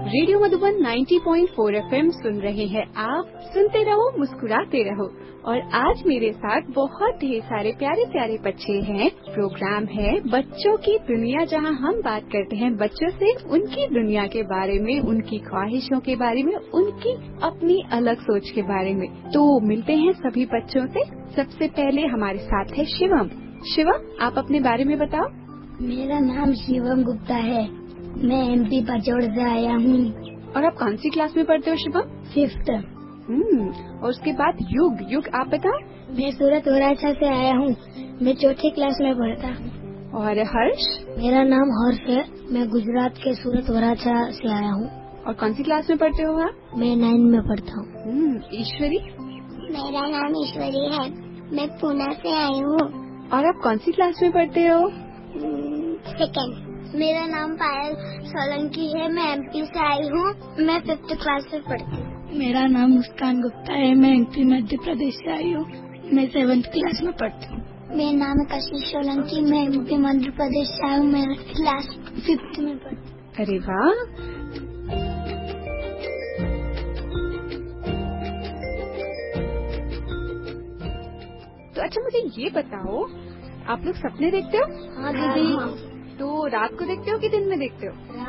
Radio Madhuban 90.4 FM सुन रहे हैं आप। सुनते रहो, मुस्कुराते रहो। और आज मेरे साथ बहुत ढेर सारे प्यारे प्यारे बच्चे हैं। प्रोग्राम है बच्चों की दुनिया, जहां हम बात करते हैं बच्चों से उनकी दुनिया के बारे में, उनकी ख्वाहिशों के बारे में, उनकी अपनी अलग सोच के बारे में। तो मिलते हैं सभी बच्चों से। सबसे पहले हमारे साथ है शिवम। शिवम, आप अपने बारे में बताओ। मेरा नाम शिवम गुप्ता है। मैं एमपी पचौड़ से आया हूँ। और आप कौन सी क्लास में पढ़ते हो शिवम? 5th। और उसके बाद युग आप बताओ। मैं सूरत वराछा से आया हूँ। मैं 4th क्लास में पढ़ता हूँ। और हर्ष? मेरा नाम हर्ष है। मैं गुजरात के सूरत वराछा से आया हूँ। और कौन सी क्लास में पढ़ते हो आप? मैं 9 में पढ़ता हूँ। ईश्वरी? मेरा नाम ईश्वरी है। मैं पूना से आई हूँ। और आप कौन सी क्लास में पढ़ते हो? 2nd। मेरा नाम पायल सोलंकी है। मैं एमपी से आई हूँ। मैं 5th क्लास में पढ़ती हूँ। मेरा नाम मुस्कान गुप्ता है। मैं एमपी मध्य प्रदेश से आई हूँ। मैं 7th क्लास में पढ़ती हूँ। मेरा नाम है कशिश सोलंकी। मैं एमपी मध्य प्रदेश से आई हूँ। मैं क्लास 5th में पढ़ती हूँ। अरे वाह। तो अच्छा, मुझे ये बताओ, आप लोग सपने देखते हो? हाँ दीदी। तो रात को देखते हो कि दिन में देखते हो?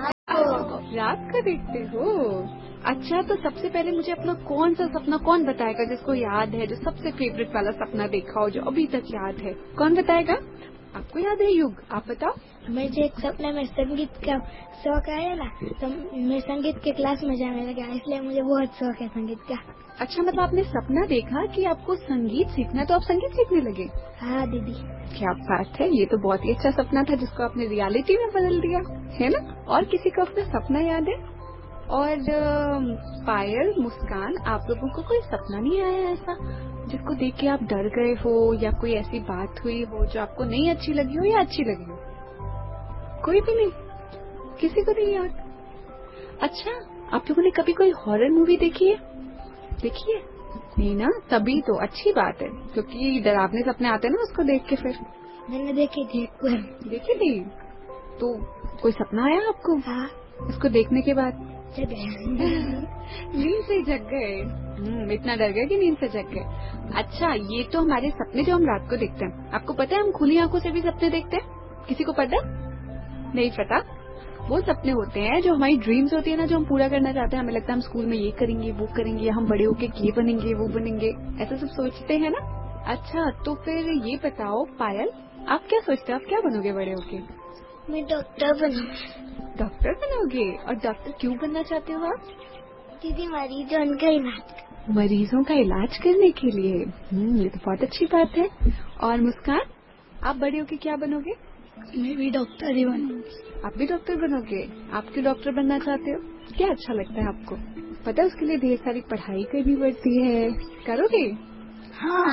रात को देखते हो। अच्छा, तो सबसे पहले मुझे अपना कौन सा सपना कौन बताएगा जिसको याद है, जो सबसे फेवरेट वाला सपना देखा हो, जो अभी तक याद है? कौन बताएगा? आपको याद है युग? आप बताओ। मुझे एक सपने में संगीत का शौक आया ना, तो मैं संगीत के क्लास में जाने लगा, इसलिए मुझे बहुत शौक है संगीत का। अच्छा, मतलब आपने सपना देखा कि आपको संगीत सीखना है, तो आप संगीत सीखने लगे? हाँ दीदी। क्या बात है, ये तो बहुत ही अच्छा सपना था जिसको आपने रियलिटी में बदल दिया, है ना? और किसी को अपना सपना याद है? और पायल, मुस्कान, आप लोगों को कोई सपना नहीं आया ऐसा जिसको देख के आप डर गए हो, या कोई ऐसी बात हुई हो जो आपको नहीं अच्छी लगी हो या अच्छी लगी हो? कोई भी नहीं? किसी को नहीं याद? अच्छा, आप लोगों ने कभी कोई हॉरर मूवी देखी है? देखी है? नहीं ना? तभी तो अच्छी बात है, क्योंकि डरावने सपने आते हैं ना उसको देख के। फिर मैंने देखी थी। देखी थी? तो कोई सपना आया आपको? हाँ। उसको देखने के बाद जग गए। नींद से जग गए। इतना डर गए कि नींद से जग गए। अच्छा, ये तो हमारे सपने जो हम रात को देखते हैं। आपको पता है हम खुली आंखों से भी सपने देखते हैं? किसी को पता? नहीं पता? वो सपने होते हैं जो हमारी ड्रीम्स होती है ना, जो हम पूरा करना चाहते हैं। हमें लगता है हम स्कूल में ये करेंगे, वो करेंगे, हम बड़े होके ये बनेंगे, वो बनेंगे, ऐसा सब सोचते हैं ना। अच्छा, तो फिर ये बताओ पायल, आप क्या सोचते हो, आप क्या बनोगे बड़े होके? मैं डॉक्टर बनूंगी। डॉक्टर बनोगे? और डॉक्टर क्यों बनना चाहते हो आप? दीदी मरीजों का इलाज। मरीजों का इलाज करने के लिए। ये तो बहुत अच्छी बात है। और मुस्कान, आप बड़े होके क्या बनोगे? मैं भी डॉक्टर ही बनूंगी। आप भी डॉक्टर बनोगे? आप क्यों डॉक्टर बनना चाहते हो? क्या अच्छा लगता है आपको? पता है उसके लिए ढेर सारी पढ़ाई करनी पड़ती है, करोगे? हाँ।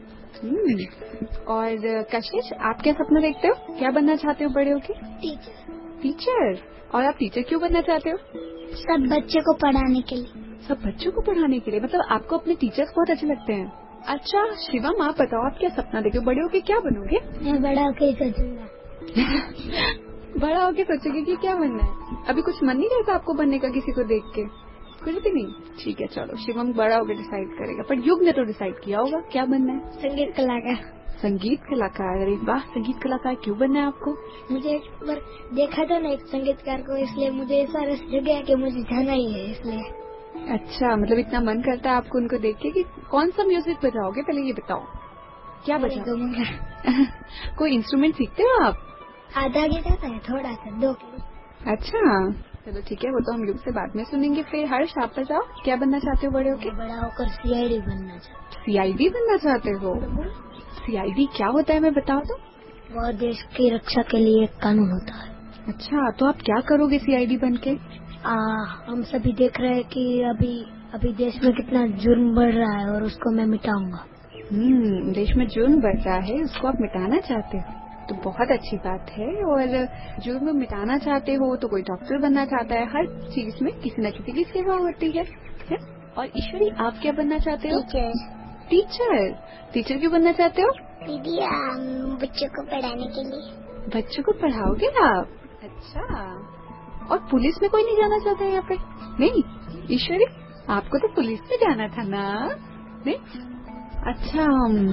और कशिश, आप क्या सपना देखते हो, क्या बनना चाहते हो बड़े होके? टीचर। और आप टीचर क्यों बनना चाहते हो? सब बच्चे को पढ़ाने के लिए। सब बच्चों को पढ़ाने के लिए? मतलब आपको अपने टीचर्स बहुत अच्छे लगते हैं। अच्छा शिवम, आप बताओ, आप क्या सपना देखते हो, बड़े होके क्या बनोगे? मैं बड़ा होके सोचूंगा। बड़ा होके सोचोगे कि क्या बनना है? अभी कुछ मन नहीं रहता आपको बनने का किसी को देख के? कुछ भी नहीं? ठीक है, चलो शिवम बड़ा होकर डिसाइड करेगा। पर युग ने तो डिसाइड किया होगा क्या बनना है। संगीत कलाकार। संगीत कलाकार? अरे वाह, संगीत कलाकार क्यों बनना है आपको? मुझे एक बार देखा था ना एक संगीतकार को, इसलिए मुझे ऐसा रस जग गया कि मुझे जाना ही है, इसलिए। अच्छा, मतलब इतना मन करता है आपको उनको देख के कि कौन सा म्यूजिक बजाओगे? पहले ये बताओ, क्या बजाओगे? कोई इंस्ट्रूमेंट सीखते हो आप? आधा गीत आता है, थोड़ा सा 2 किलो। अच्छा, चलो ठीक है, वो तो हम युग से बाद में सुनेंगे। फिर हर्ष, आप बताओ, क्या बनना चाहते हो बड़े होके? बड़ा होकर सीआईडी बनना चाहता हूँ। सीआईडी बनना चाहते हो? सीआईडी क्या होता है, मैं बताओ तो। वो देश की रक्षा के लिए एक कानून होता है। अच्छा, तो आप क्या करोगे सीआईडी बन के? हम सभी देख रहे हैं कि अभी देश में कितना जुर्म बढ़ रहा है, और उसको मैं मिटाऊंगा। देश में जुर्म बढ़ रहा है, उसको आप मिटाना चाहते हो, तो बहुत अच्छी बात है। और जुर्म मिटाना चाहते हो तो कोई डॉक्टर बनना चाहता है। हर चीज में किसी न किसी की सेवा होती है? और ईश्वरी, आप क्या बनना चाहते हो? टीचर। टीचर क्यों बनना चाहते हो? दीदी बच्चों को पढ़ाने के लिए। बच्चों को पढ़ाओगे आप? अच्छा, और पुलिस में कोई नहीं जाना चाहता है यहाँ पे? नहीं ईश्वरी, आपको तो पुलिस में जाना था ना? नहीं? अच्छा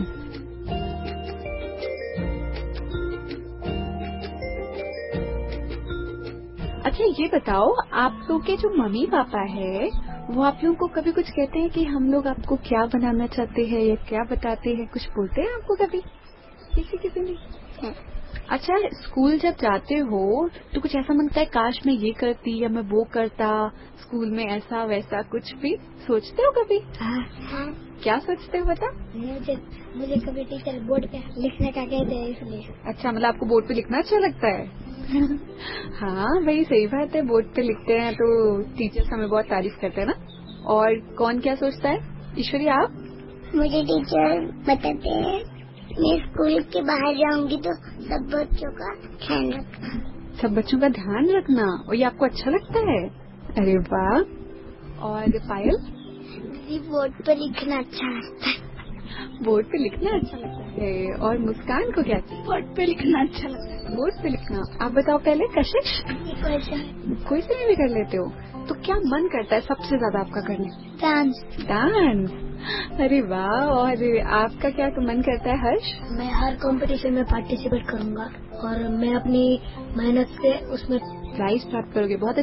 अच्छा ये बताओ, आप लोग के जो मम्मी पापा है वो आप लोगों को कभी कुछ कहते हैं कि हम लोग आपको क्या बनाना चाहते हैं या क्या बताते हैं? कुछ बोलते हैं आपको कभी? किसी नहीं। अच्छा स्कूल जब जाते हो तो कुछ ऐसा मनता है काश मैं ये करती या मैं वो करता, स्कूल में ऐसा वैसा कुछ भी सोचते हो कभी? हाँ। क्या सोचते हो बता? मुझे कभी टीचर बोर्ड पे लिखने का कहते हैं इसलिए। अच्छा मतलब आपको बोर्ड पे लिखना अच्छा लगता है? हाँ भाई सही बात है, बोर्ड पे लिखते हैं तो टीचर्स हमें बहुत तारीफ करते हैं ना। और कौन क्या सोचता है? ईश्वरी आप? मुझे टीचर बताते हैं मैं स्कूल के बाहर जाऊंगी तो सब बच्चों का ध्यान रखना। सब बच्चों का ध्यान रखना, और ये आपको अच्छा लगता है? अरे वाह। और पायल? बोर्ड पर लिखना अच्छा लगता है। बोर्ड पे लिखना अच्छा लगता है। और मुस्कान को क्या? बोर्ड पे लिखना अच्छा लगता है। बोर्ड पे लिखना। आप बताओ पहले कशिश? कोई से भी कर लेते हो? तो क्या मन करता है सबसे ज्यादा आपका करने? डांस। डांस। अरे वाह। और आपका क्या मन करता है हर्ष? मैं हर कंपटीशन में पार्टिसिपेट करूंगा और मैं अपनी मेहनत से उसमें प्राइज प्राप्त करोगे। बहुत